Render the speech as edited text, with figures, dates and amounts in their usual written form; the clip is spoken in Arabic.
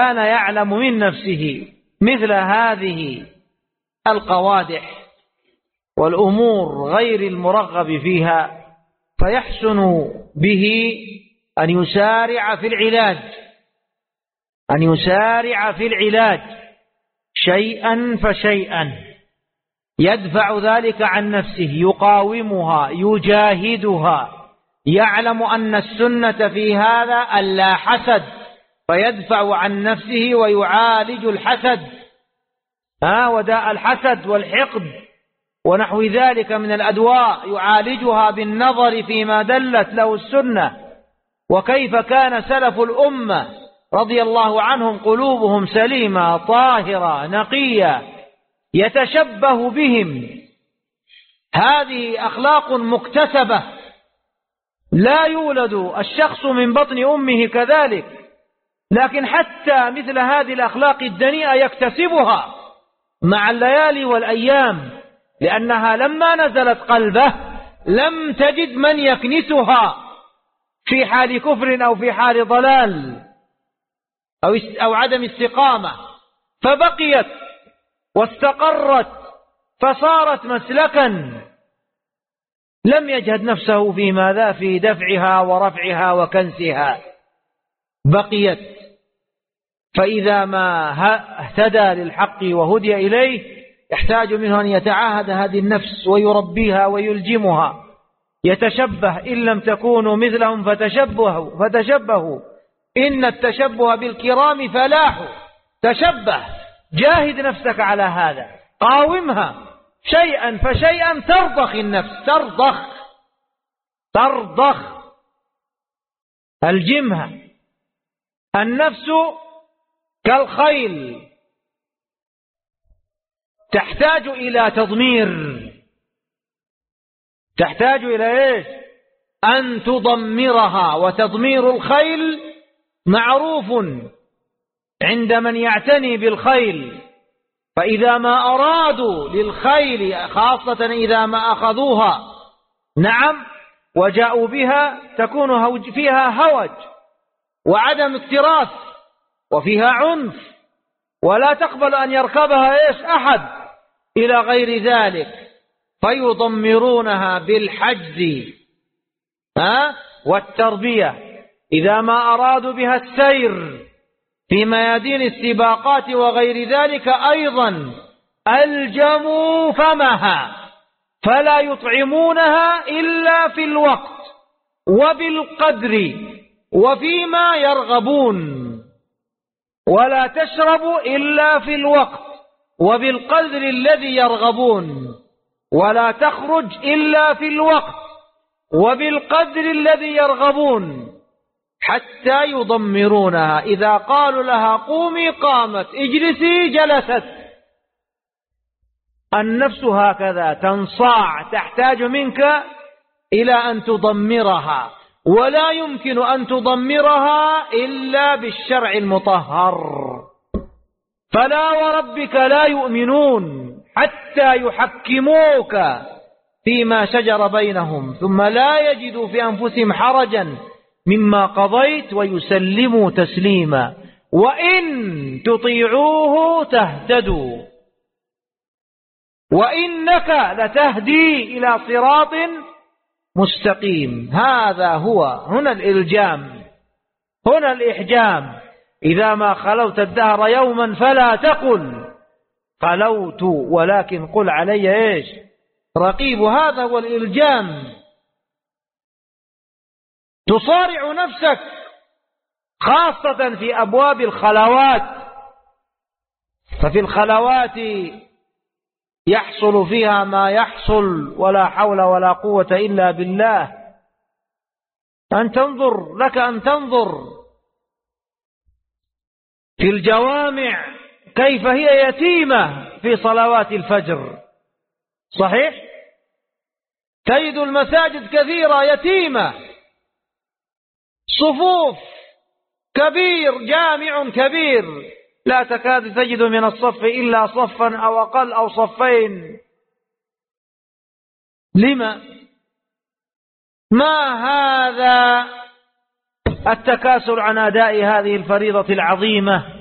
كان يعلم من نفسه مثل هذه القوادح والأمور غير المرغب فيها، فيحسن به أن يسارع في العلاج شيئا فشيئا، يدفع ذلك عن نفسه، يقاومها، يجاهدها، يعلم أن السنة في هذا ألا حسد، فيدفع عن نفسه ويعالج الحسد، وداء الحسد والحقد ونحو ذلك من الأدواء، يعالجها بالنظر فيما دلت له السنة، وكيف كان سلف الأمة رضي الله عنهم قلوبهم سليمة طاهرة نقية يتشبه بهم. هذه أخلاق مكتسبة، لا يولد الشخص من بطن أمه كذلك، لكن حتى مثل هذه الأخلاق الدنيئة يكتسبها مع الليالي والأيام، لأنها لما نزلت قلبه لم تجد من يكنسها في حال كفر أو في حال ضلال أو عدم استقامة، فبقيت واستقرت فصارت مسلكا، لم يجهد نفسه في ماذا؟ في دفعها ورفعها وكنسها، بقيت. فإذا ما اهتدى للحق وهدي إليه يحتاج منه أن يتعاهد هذه النفس ويربيها ويلجمها، يتشبه، إن لم تكونوا مثلهم فتشبهوا إن التشبه بالكرام فلاح. تشبه، جاهد نفسك على هذا، قاومها شيئا فشيئا، ترضخ النفس، ترضخ الجمها. النفس كالخيل تحتاج إلى تضمير، تحتاج إلى إيش؟ أن تضمرها. وتضمير الخيل معروف عند من يعتني بالخيل، فإذا ما أرادوا للخيل، خاصة إذا ما أخذوها وجاءوا بها، تكون فيها هوج وعدم اكتراث وفيها عنف، ولا تقبل أن يركبها أحد إلى غير ذلك، فيضمرونها بالحجز والتربية. إذا ما أرادوا بها السير في ميادين السباقات وغير ذلك أيضا ألجموا فمها، فلا يطعمونها إلا في الوقت وبالقدر وفيما يرغبون، ولا تشرب إلا في الوقت وبالقدر الذي يرغبون، ولا تخرج إلا في الوقت وبالقدر الذي يرغبون، حتى يضمرونها. إذا قالوا لها قومي قامت، اجلسي جلست. النفس هكذا تنصاع، تحتاج منك إلى أن تضمرها، ولا يمكن أن تضمرها إلا بالشرع المطهر. فلا وربك لا يؤمنون حتى يحكموك فيما شجر بينهم ثم لا يجدوا في أنفسهم حرجا مما قضيت ويسلموا تسليما، وإن تطيعوه تهتدوا وإنك لتهدي إلى صراط مستقيم. هذا هو هنا الإلجام، هنا الإحجام. إذا ما خلوت الدهر يوما فلا تقل خلوت، ولكن قل علي رقيب. هذا هو الإلجام. تصارع نفسك خاصة في أبواب الخلوات، ففي الخلوات يحصل فيها ما يحصل، ولا حول ولا قوة إلا بالله. أن تنظر، لك أن تنظر في الجوامع كيف هي يتيمة في صلوات الفجر، صحيح؟ تجد المساجد كثيرة يتيمة، صفوف كبير، جامع كبير، لا تكاد تجد من الصف إلا صفا أو أقل أو صفين. لما؟ ما هذا التكاسل عن أداء هذه الفريضة العظيمة